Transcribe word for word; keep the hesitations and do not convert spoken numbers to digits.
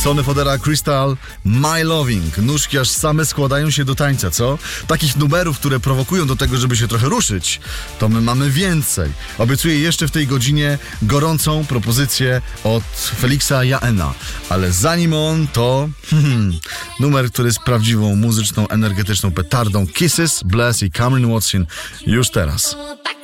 Sony Fodera Crystal, My Loving. Nóżki aż same składają się do tańca, co? Takich numerów, które prowokują do tego, żeby się trochę ruszyć, to my mamy więcej. Obiecuję jeszcze w tej godzinie gorącą propozycję od Felixa Jaena. Ale zanim on, to hmm, numer, który jest prawdziwą muzyczną, energetyczną petardą. Kisses, Bless i Cameron Watson już teraz.